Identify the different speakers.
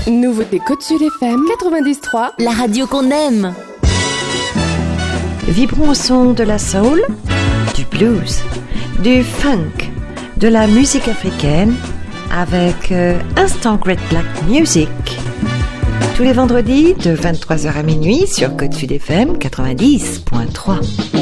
Speaker 1: Nouveauté Côte Sud FM 90.3,
Speaker 2: la radio qu'on aime.
Speaker 3: Vibrons au son de la soul, du blues, du funk, de la musique africaine avec Instant Great Black Music. Tous les vendredis de 23h à minuit sur Côte Sud FM 90.3.